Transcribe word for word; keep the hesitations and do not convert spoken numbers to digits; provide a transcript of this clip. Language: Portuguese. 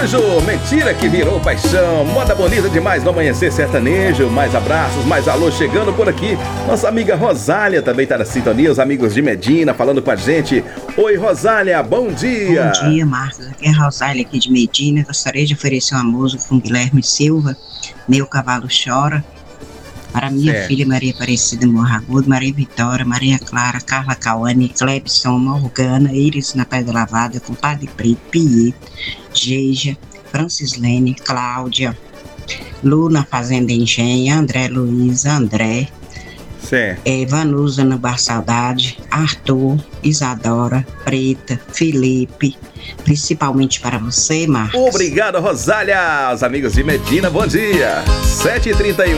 Araújo, mentira que virou paixão. Moda bonita demais no amanhecer sertanejo. Mais abraços, mais alô chegando por aqui. Nossa amiga Rosália também tá na sintonia. Os amigos de Medina falando com a gente. Oi, Rosália, bom dia. Bom dia, Marcos. Aqui é a Rosália aqui de Medina. Gostaria de oferecer uma música com Guilherme Silva, Meu Cavalo Chora. Para minha certo. filha Maria Aparecida Morragudo, Maria Vitória, Maria Clara, Carla Cauane, Clebson, Morgana, Iris na Pedra Lavada, Compadre Preto, Piê, Geija, Francislene, Cláudia, Lu na Fazenda Engenha, André Luiza, André, Certo. é, Vanusa no Bar Saudade, Arthur, Isadora, Preta, Felipe, principalmente para você, Marcos. Obrigado, Rosália. Os amigos de Medina, bom dia. sete e trinta e um.